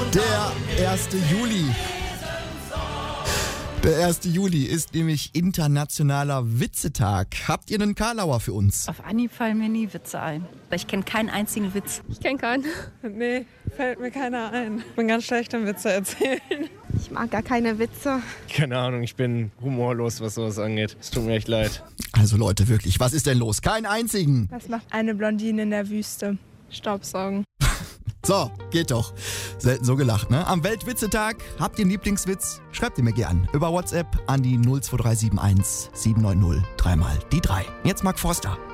Der 1. Juli. Der 1. Juli ist nämlich internationaler Witzetag. Habt ihr einen Karlauer für uns? Auf Anhieb fallen mir nie Witze ein. Ich kenne keinen einzigen Witz. Ich kenne keinen. Nee, fällt mir keiner ein. Ich bin ganz schlecht im Witze erzählen. Ich mag gar keine Witze. Keine Ahnung, ich bin humorlos, was sowas angeht. Es tut mir echt leid. Also Leute, wirklich, was ist denn los? Keinen einzigen. Was macht eine Blondine in der Wüste? Staubsaugen. So, geht doch. Selten so gelacht, ne? Am Weltwitzetag habt ihr einen Lieblingswitz? Schreibt ihr mir gern über WhatsApp an die 02371 790 3 mal die 3. Jetzt Mark Forster.